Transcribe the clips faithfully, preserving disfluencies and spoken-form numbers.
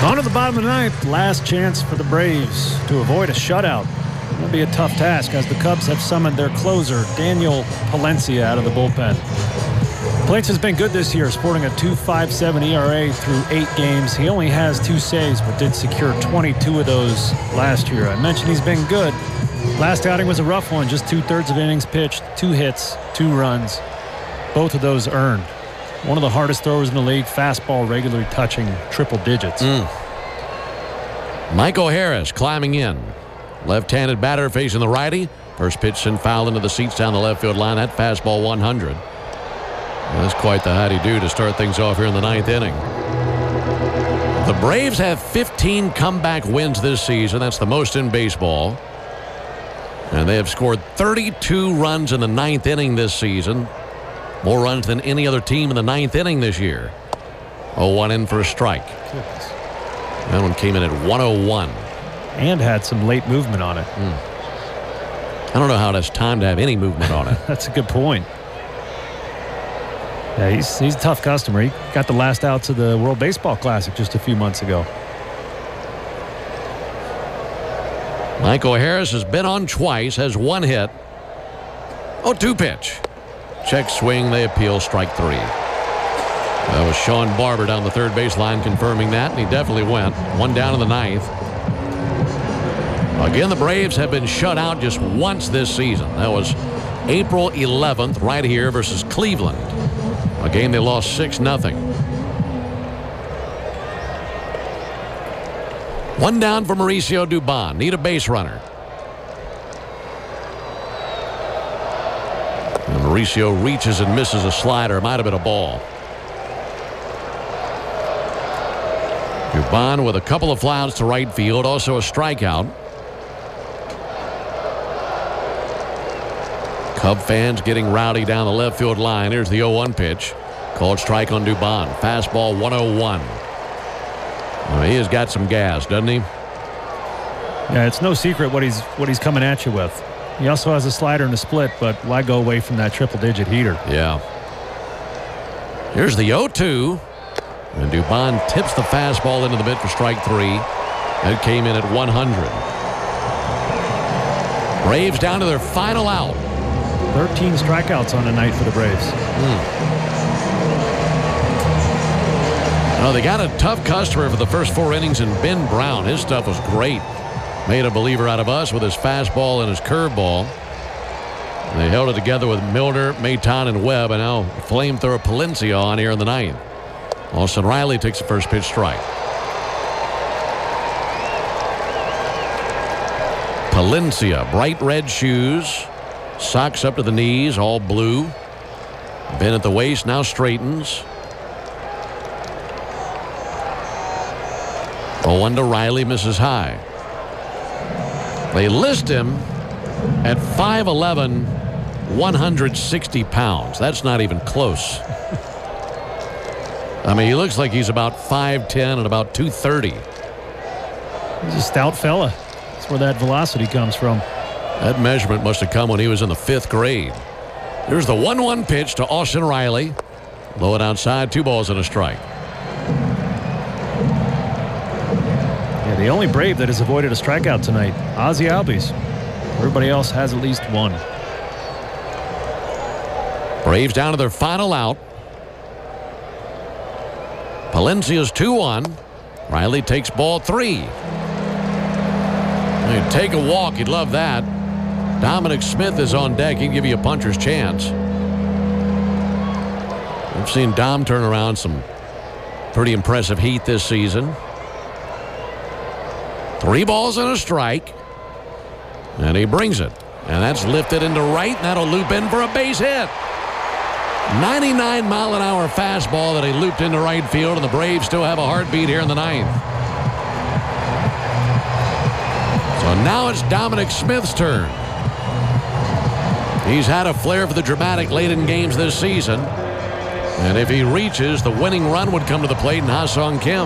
On to the bottom of the ninth. Last chance for the Braves to avoid a shutout. It'll be a tough task as the Cubs have summoned their closer, Daniel Palencia, out of the bullpen. Palencia's been good this year, sporting a two point five seven E R A through eight games. He only has two saves, but did secure twenty-two of those last year. I mentioned he's been good. Last outing was a rough one, just two-thirds of innings pitched, two hits, two runs. Both of those earned. One of the hardest throwers in the league, fastball regularly touching triple digits. Mm. Michael Harris climbing in. Left-handed batter facing the righty. First pitch sent foul into the seats down the left field line. That fastball one hundred. That's quite the howdy-do to start things off here in the ninth inning. The Braves have fifteen comeback wins this season. That's the most in baseball. And they have scored thirty-two runs in the ninth inning this season. More runs than any other team in the ninth inning this year. oh one in for a strike. Goodness. That one came in at one oh one. And had some late movement on it. Mm. I don't know how it has time to have any movement on it. That's a good point. Yeah, he's, he's a tough customer. He got the last outs of the World Baseball Classic just a few months ago. Michael Harris has been on twice, has one hit. Oh, two pitch. Check swing, they appeal, strike three. That was Sean Barber down the third base line confirming that, and he definitely went. One down in the ninth. Again, the Braves have been shut out just once this season. That was April eleventh right here versus Cleveland. A game they lost six nothing. One down for Mauricio Dubon. Need a base runner. And Mauricio reaches and misses a slider. Might have been a ball. Dubon with a couple of fly-outs to right field. Also a strikeout. Cub fans getting rowdy down the left field line. Here's the oh one pitch. Called strike on Dubon. Fastball one oh one. Well, he has got some gas, doesn't he? Yeah, it's no secret what he's what he's coming at you with. He also has a slider and a split, but why go away from that triple-digit heater? Yeah. Here's the oh two. And Dubon tips the fastball into the mid for strike three. That came in at one hundred. Braves down to their final out. thirteen strikeouts on the night for the Braves. Hmm. Well, they got a tough customer for the first four innings in Ben Brown. His stuff was great. Made a believer out of us with his fastball and his curveball. They held it together with Milner, Maton, and Webb, and now flamethrower Palencia on here in the ninth. Austin Riley takes the first pitch strike. Palencia, bright red shoes, socks up to the knees, all blue. Been at the waist, now straightens. oh one to Riley, misses high. They list him at five eleven, one hundred sixty pounds. That's not even close. I mean, he looks like he's about five ten and about two thirty. He's a stout fella. That's where that velocity comes from. That measurement must have come when he was in the fifth grade. Here's the one one pitch to Austin Riley. Low and outside, two balls and a strike. Yeah, the only Brave that has avoided a strikeout tonight, Ozzie Albies. Everybody else has at least one. Braves down to their final out. Palencia's two one. Riley takes ball three. He'd take a walk. You'd love that. Dominic Smith is on deck. He'd give you a puncher's chance. We've seen Dom turn around some pretty impressive heat this season. Three balls and a strike. And he brings it. And that's lifted into right. And that'll loop in for a base hit. ninety-nine mile an hour fastball that he looped into right field. And the Braves still have a heartbeat here in the ninth. So now it's Dominic Smith's turn. He's had a flair for the dramatic late in games this season. And if he reaches, the winning run would come to the plate in Ha-Sung Kim.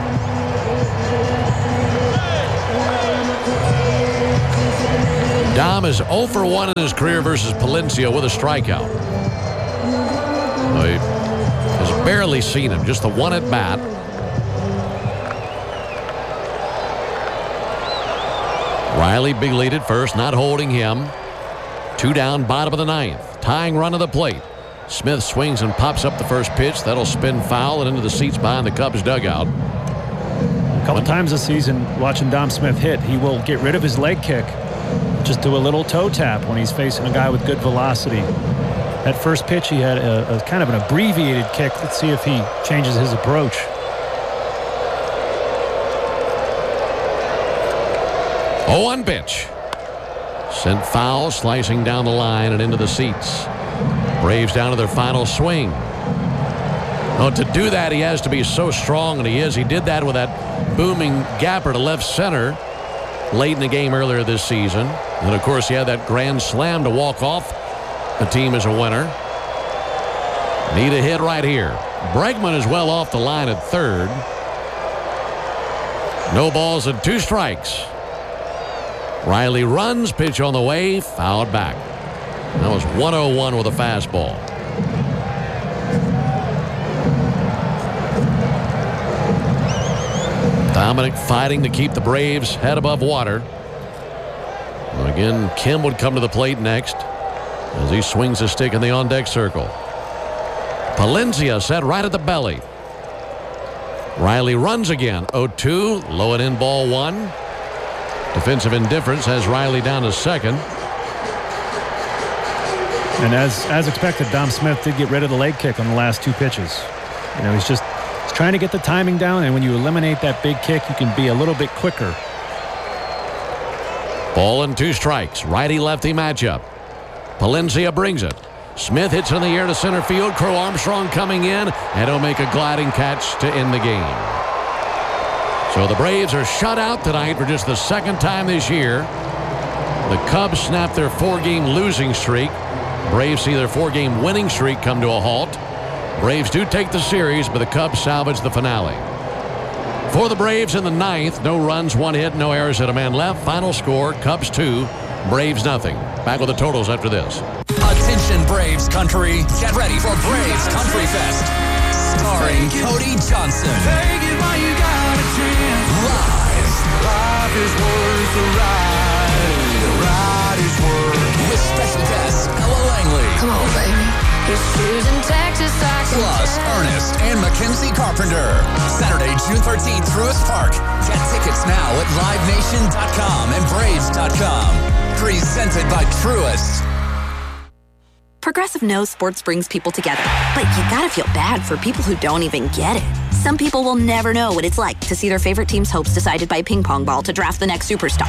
Dom is oh for one in his career versus Palencia with a strikeout. He has barely seen him, just the one at bat. Riley big lead at first, not holding him. Two down, bottom of the ninth. Tying run of the plate. Smith swings and pops up the first pitch. That'll spin foul and into the seats behind the Cubs dugout. A couple times this season, watching Dom Smith hit, he will get rid of his leg kick. Just do a little toe tap when he's facing a guy with good velocity. That first pitch, he had a, a kind of an abbreviated kick. Let's see if he changes his approach. oh one pitch. Sent foul, slicing down the line and into the seats. Braves down to their final swing. Well, to do that, he has to be so strong, and he is. He did that with that booming gapper to left center late in the game earlier this season. And, of course, he had that grand slam to walk off the team as a winner. Need a hit right here. Bregman is well off the line at third. No balls and two strikes. Riley runs, pitch on the way, fouled back. That was one oh one with a fastball. Dominic fighting to keep the Braves head above water. Again, Kim would come to the plate next as he swings a stick in the on-deck circle. Palencia set right at the belly. Riley runs again. oh two, low and in ball one. Defensive indifference has Riley down to second. And as as expected, Dom Smith did get rid of the leg kick on the last two pitches. You know, he's just he's trying to get the timing down, and when you eliminate that big kick, you can be a little bit quicker. Ball and two strikes. Righty-lefty matchup. Palencia brings it. Smith hits in the air to center field. Crow Armstrong coming in, and he'll make a gliding catch to end the game. So the Braves are shut out tonight for just the second time this year. The Cubs snap their four-game losing streak. Braves see their four-game winning streak come to a halt. Braves do take the series, but the Cubs salvage the finale. For the Braves in the ninth, no runs, one hit, no errors, and a man left. Final score, Cubs two, Braves nothing. Back with the totals after this. Attention Braves country, get ready for Braves Country Fest. Starring Cody Johnson. Take it while you got a chance. Live. Life is worth the ride. The ride is worth. With special guests Ella Langley. Come on, baby. His shoes in Texas, I can Plus tell. Ernest and Mackenzie Carpenter. Saturday, June thirteenth, Truist Park. Get tickets now at live nation dot com and braves dot com. Presented by Truist. Progressive knows sports brings people together, but you gotta feel bad for people who don't even get it. Some people will never know what it's like to see their favorite team's hopes decided by a ping pong ball to draft the next superstar.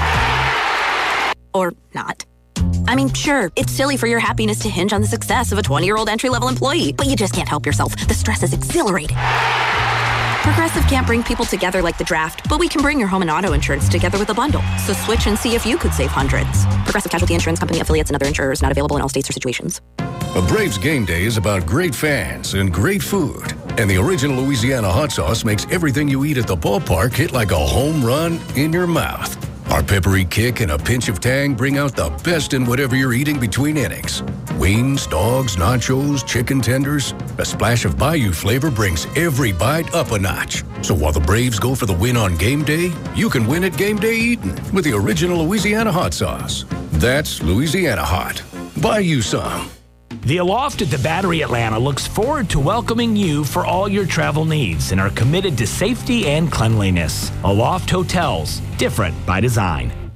Or not. I mean, sure, it's silly for your happiness to hinge on the success of a twenty-year-old entry-level employee, but you just can't help yourself. The stress is exhilarating. Progressive can't bring people together like the draft, but we can bring your home and auto insurance together with a bundle. So switch and see if you could save hundreds. Progressive Casualty Insurance Company, affiliates, and other insurers not available in all states or situations. A Braves game day is about great fans and great food. And the original Louisiana hot sauce makes everything you eat at the ballpark hit like a home run in your mouth. Our peppery kick and a pinch of tang bring out the best in whatever you're eating between innings. Wings, dogs, nachos, chicken tenders. A splash of Bayou flavor brings every bite up a notch. So while the Braves go for the win on game day, you can win at game day eating with the original Louisiana hot sauce. That's Louisiana hot. Buy you some. The Aloft at the Battery Atlanta looks forward to welcoming you for all your travel needs and are committed to safety and cleanliness. Aloft Hotels, different by design.